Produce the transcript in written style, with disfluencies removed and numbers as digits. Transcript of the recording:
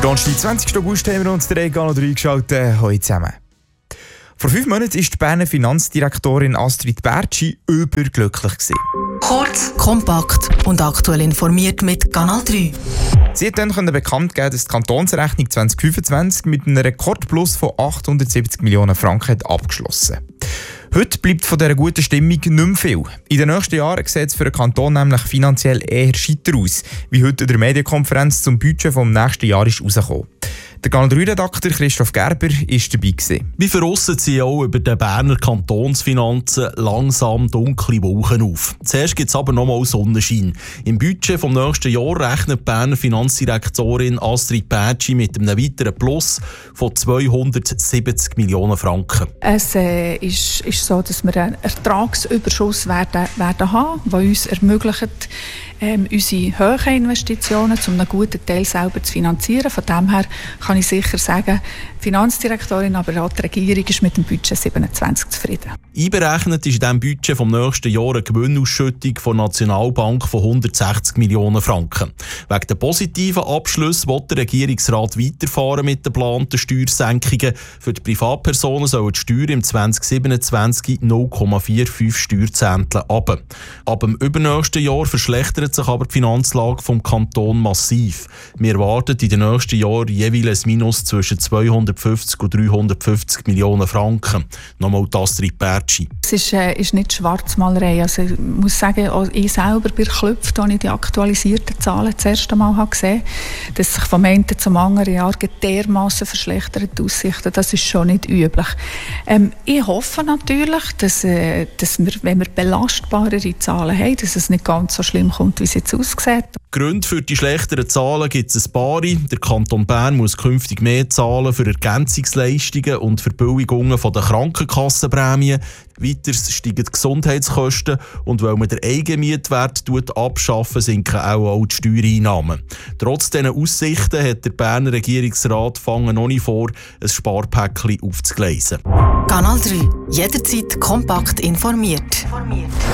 Donnerstag, 20. August, haben wir uns den Kanal 3 geschaltet. Heute zusammen. Vor 5 Monaten war die Berner Finanzdirektorin Astrid Bertschi überglücklich. Kurz, kompakt und aktuell informiert mit Kanal 3. Sie hat dann bekannt geben, dass die Kantonsrechnung 2025 mit einem Rekordplus von 870 Millionen Franken hat abgeschlossen. Heute bleibt von dieser guten Stimmung nicht mehr viel. In den nächsten Jahren sieht es für den Kanton nämlich finanziell eher scheiter aus, wie heute in der Medienkonferenz zum Budget vom nächsten Jahr ist rausgekommen. Der Kanal 3-Redakteur Christoph Gerber war dabei. Wie verrissen sie auch über den Berner Kantonsfinanzen langsam dunkle Wolken auf. Zuerst gibt es aber nochmal Sonnenschein. Im Budget vom nächsten Jahr rechnet die Berner Finanzdirektorin Astrid Bertschi mit einem weiteren Plus von 270 Millionen Franken. Es ist so, dass wir einen Ertragsüberschuss werden haben, der uns ermöglicht, unsere hohen Investitionen zu einem guten Teil selber zu finanzieren. Von dem her kann ich sicher sagen, die Finanzdirektorin, aber auch die Regierung ist mit dem Budget 27 zufrieden. Einberechnet ist in diesem Budget vom nächsten Jahr eine Gewinnausschüttung von der Nationalbank von 160 Millionen Franken. Wegen der positiven Abschlüsse will der Regierungsrat weiterfahren mit den geplanten Steuersenkungen. Für die Privatpersonen sollen die Steuern im 2027 0,45 Steuerzehntel runter. Ab dem übernächsten Jahr verschlechtert sich aber die Finanzlage vom Kanton massiv. Wir erwarten in den nächsten Jahren jeweils ein Minus zwischen 250 und 350 Millionen Franken. Nochmal Astrid Bertschi. Es ist nicht Schwarzmalerei. Also ich muss sagen, auch ich selber bin erschöpft, als ich die aktualisierten Zahlen das erste Mal gesehen habe, dass sich vom einen zum anderen Jahr dermassen verschlechtert Aussichten. Das ist schon nicht üblich. Ich hoffe natürlich, dass wir, wenn wir belastbarere Zahlen haben, dass es nicht ganz so schlimm kommt, wie es jetzt aussieht. Gründe für die schlechteren Zahlen gibt es ein paar. Der Kanton Bern muss künftig mehr zahlen für Ergänzungsleistungen und Verbilligungen von der Krankenkassenprämien. Weiter steigen die Gesundheitskosten und weil man den Eigenmietwert abschaffen, sinken auch die Steuereinnahmen. Trotz diesen Aussichten hat der Berner Regierungsrat noch nicht vor, ein Sparpäckchen aufzugleisen. Kanal 3. Jederzeit kompakt informiert.